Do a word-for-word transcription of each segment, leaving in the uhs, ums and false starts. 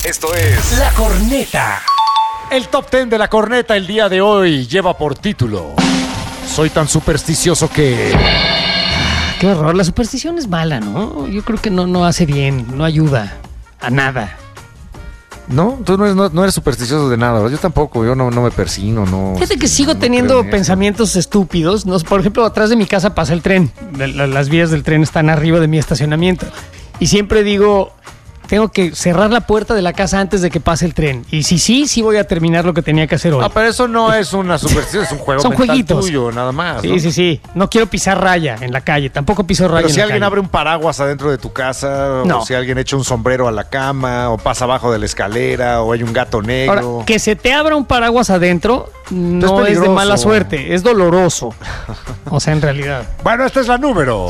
Esto es La Corneta. El top ten de La Corneta el día de hoy lleva por título: soy tan supersticioso que... Qué horror, la superstición es mala, ¿no? Yo creo que no, no hace bien, no ayuda a nada. No, tú no eres, no, no eres supersticioso de nada, ¿verdad? Yo tampoco, yo no, no me persino, no... Fíjate que sigo no teniendo creo en pensamientos estúpidos. ¿No? Por ejemplo, atrás de mi casa pasa el tren. La- Las vías del tren están arriba de mi estacionamiento. Y siempre digo, tengo que cerrar la puerta de la casa antes de que pase el tren. Y si sí, sí voy a terminar lo que tenía que hacer hoy. Ah, pero eso no es una superstición, es un juego Son mental jueguitos. tuyo, nada más, ¿no? Sí, sí, sí. No quiero pisar raya en la calle. Tampoco piso raya Pero en si la alguien calle. abre un paraguas adentro de tu casa, No. o si alguien echa un sombrero a la cama, o pasa abajo de la escalera, o hay un gato negro... Ahora, que se te abra un paraguas adentro no es, de peligroso. mala suerte, es doloroso. O sea, en realidad. Bueno, esta es la número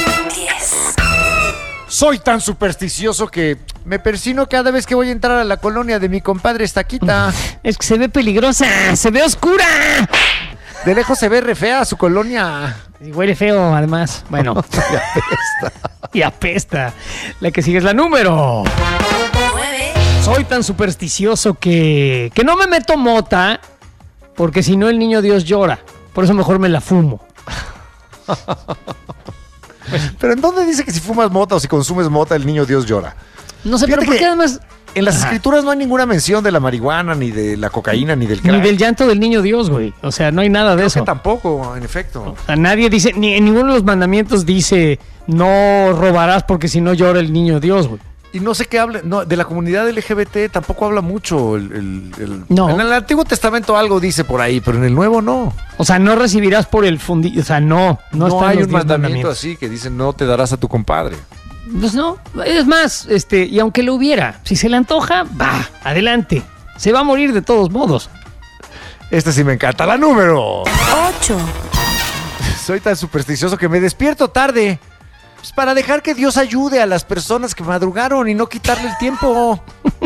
Soy tan supersticioso que me persino cada vez que voy a entrar a la colonia de mi compadre Estaquita. Es que se ve peligrosa, se ve oscura. De lejos se ve re fea su colonia. Y huele feo, además. Bueno. Y apesta. Y apesta. La que sigue es la número. Soy tan supersticioso que, que no me meto mota, porque si no el niño Dios llora. Por eso mejor me la fumo. Pero ¿en dónde dice que si fumas mota o si consumes mota el niño Dios llora? No sé, Fíjate pero ¿por que qué además? En las Ajá. escrituras no hay ninguna mención de la marihuana, ni de la cocaína, ni del crack. Ni del llanto del niño Dios, güey. O sea, no hay nada de Creo eso. que tampoco, en efecto. O sea, nadie dice, ni en ninguno de los mandamientos dice, no robarás porque si no llora el niño Dios, güey. Y no sé qué habla, no, de la comunidad L G B T tampoco habla mucho. El, el- el- No. En el Antiguo Testamento algo dice por ahí, pero en el Nuevo no. O sea, no recibirás por el fundillo. O sea, no. No, No, están hay los un diez mandamiento mandamientos. así que dice no te darás a tu compadre. Pues no. Es más, este, y aunque lo hubiera, si se le antoja, va, adelante. Se va a morir de todos modos. Este sí me encanta. La número. ocho. Soy tan supersticioso que me despierto tarde. Pues para dejar que Dios ayude a las personas que madrugaron y no quitarle el tiempo.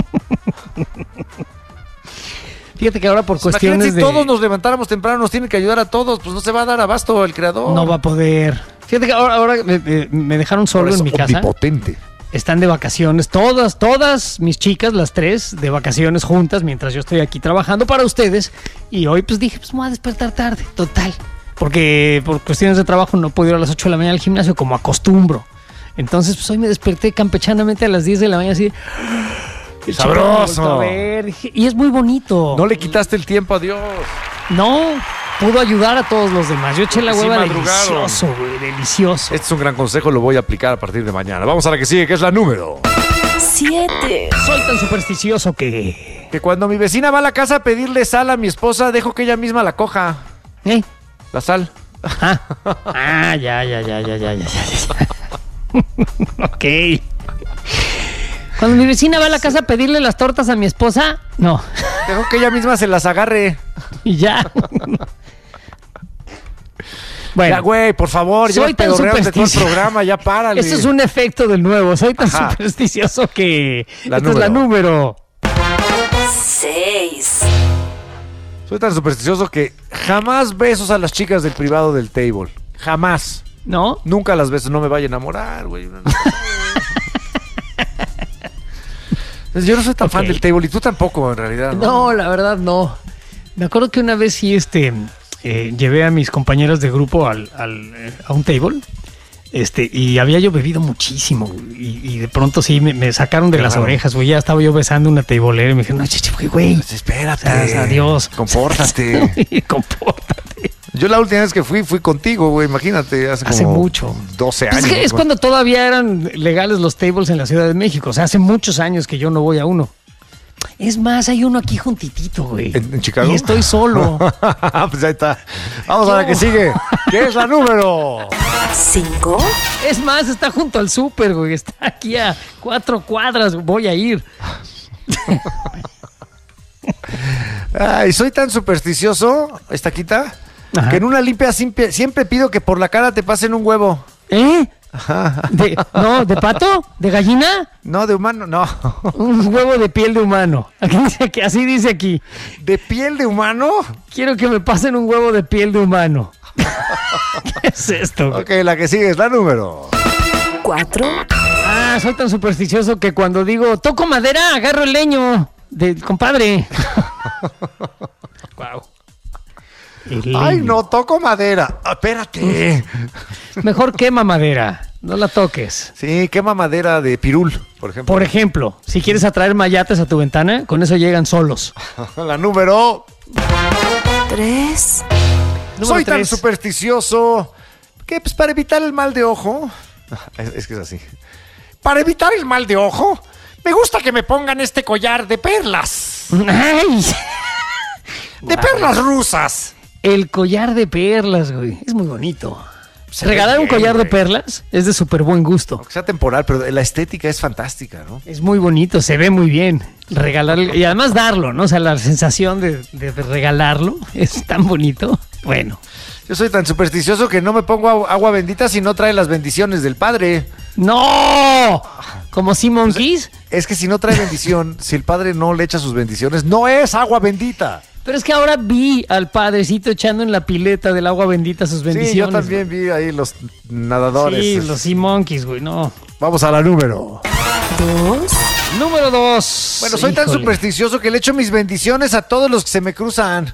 Fíjate que ahora por Pues imagínate, cuestiones si de... todos nos levantáramos temprano, nos tiene que ayudar a todos, pues no se va a dar abasto el creador. No va a poder. Fíjate que ahora, ahora me, me- me dejaron solo Ahora es en mi casa. omnipotente. Están de vacaciones, todas, todas mis chicas, las tres, de vacaciones juntas, mientras yo estoy aquí trabajando para ustedes. Y hoy pues dije, pues me voy a despertar tarde, total. Porque por cuestiones de trabajo no puedo ir a las ocho de la mañana al gimnasio como acostumbro. Entonces pues hoy me desperté campechanamente a las diez de la mañana así. ¡Qué sabroso! A ver, dije, y es muy bonito. No le quitaste el tiempo a Dios. No, pudo ayudar a todos los demás. Yo eché la Porque sí hueva madrugaron. delicioso, güey, delicioso. Este es un gran consejo, lo voy a aplicar a partir de mañana. Vamos a la que sigue, que es la número. siete. Soy tan supersticioso que... Que cuando mi vecina va a la casa a pedirle sal a mi esposa, dejo que ella misma la coja. ¿Eh? La sal. Ah, ah, ya, ya, ya, ya, ya, ya, ya, ya. Ok. Cuando mi vecina va a la casa a pedirle las tortas a mi esposa, no. Dejo que ella misma se las agarre. Y ya. Bueno, Ya, güey, por favor, soy llevas tan pedorreándote todo el supersticioso. programa, ya párale. eso es un efecto del nuevo. Soy tan Ajá. supersticioso que... La Esta es la número. seis. Soy tan supersticioso que jamás besos a las chicas del privado del table. Jamás. ¿No? Nunca las beso, no me vaya a enamorar, güey. Yo no soy tan Ok. fan del table y tú tampoco, en realidad. No, la verdad no. Me acuerdo que una vez sí este, eh, llevé a mis compañeras de grupo al, al, eh, a un table. Este, y había yo bebido muchísimo, güey, y, y de pronto sí me, me sacaron de Qué las raro. orejas, güey. Ya estaba yo besando una tableera y me dijeron, no, chiche, güey, güey. Pues espérate. O sea, adiós. Compórtate. Compórtate. Yo la última vez que fui, fui contigo, güey. Imagínate, hace, Hace como mucho. doce Pues años. es que es ¿no? cuando todavía eran legales los tables en la Ciudad de México. O sea, hace muchos años que yo no voy a uno. Es más, hay uno aquí juntitito, güey. ¿En, en Chicago? Y estoy solo. Pues ahí está. Vamos a la que sigue. ¿Qué es la número? cinco. Es más, está junto al súper, güey. Está aquí a cuatro cuadras. Voy a ir. Ay, soy tan supersticioso, Estaquita, Ajá. que en una limpia siempre, siempre pido que por la cara te pasen un huevo. ¿Eh? De- no, ¿de pato? ¿De gallina? No, de humano, no. Un huevo de piel de humano. Aquí dice aquí, así dice aquí. ¿De piel de humano? Quiero que me pasen un huevo de piel de humano. ¿Qué es esto, güey? Ok, la que sigue es la número. cuatro. Ah, Ah, soy tan supersticioso que cuando digo toco madera, agarro el leño del compadre. Wow. Ay, no, toco madera. Ah, espérate. Mejor quema madera, no la toques. Sí, quema madera de pirul, por ejemplo. Por ejemplo, si quieres atraer mayates a tu ventana, con eso llegan solos. La número... tres. Número Soy tan tres. supersticioso que pues para evitar el mal de ojo... Es, es que es así. Para evitar el mal de ojo, me gusta que me pongan este collar de perlas. ¡Ay! De perlas rusas. El collar de perlas, güey. Es muy bonito. Se Regalar ve un bien, collar de güey. perlas es de súper buen gusto. Aunque sea temporal, pero la estética es fantástica, ¿no? Es muy bonito, se ve muy bien. Regalarlo y además darlo, ¿no? O sea, la sensación de, de regalarlo es tan bonito. Bueno. Yo soy tan supersticioso que no me pongo agu- agua bendita si no trae las bendiciones del padre. ¡No! ¿Como Sea Monkeys? Es que si no trae bendición, si el padre no le echa sus bendiciones, no es agua bendita. Pero es que ahora vi al padrecito echando en la pileta del agua bendita sus bendiciones. Sí, yo también vi ahí los nadadores. Sí, los Sea Monkeys, güey, no. Vamos a la número. Dos. Número dos. Bueno, soy tan Híjole. supersticioso que le echo mis bendiciones a todos los que se me cruzan.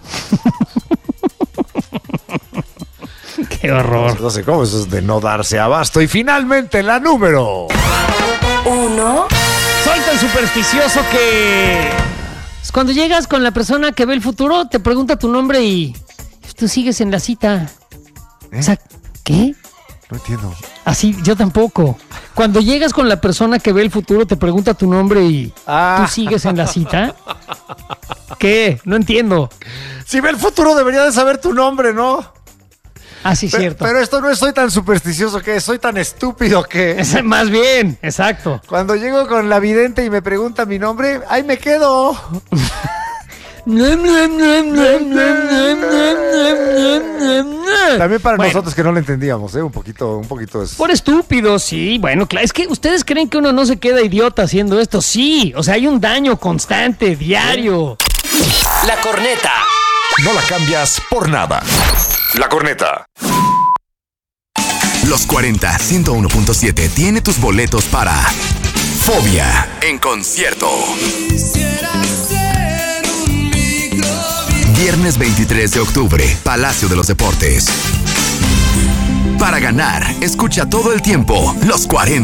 Qué horror. No sé cómo, eso es de no darse abasto. Y finalmente la número. Uno. Soy tan supersticioso que... Cuando llegas con la persona que ve el futuro, te pregunta tu nombre y tú sigues en la cita. ¿Eh? O sea, ¿qué? No entiendo. Así, yo tampoco. Cuando llegas con la persona que ve el futuro, te pregunta tu nombre y Ah. tú sigues en la cita. ¿Qué? No entiendo. Si ve el futuro debería de saber tu nombre, ¿no? Ah, sí, Pe- cierto. Pero esto no es soy tan supersticioso que soy tan estúpido que... Es más bien, exacto. Cuando llego con la vidente y me pregunta mi nombre, ahí me quedo. También para Bueno, nosotros que no lo entendíamos, ¿eh? Un poquito, un poquito es... por estúpidos, sí. Bueno, claro, es que ustedes creen que uno no se queda idiota haciendo esto. Sí, o sea, hay un daño constante, diario. La corneta. No la cambias por nada. La corneta. Los cuarenta, ciento uno punto siete tiene tus boletos para Fobia en concierto. Viernes veintitrés de octubre, Palacio de los Deportes. Para ganar, escucha todo el tiempo Los cuarenta.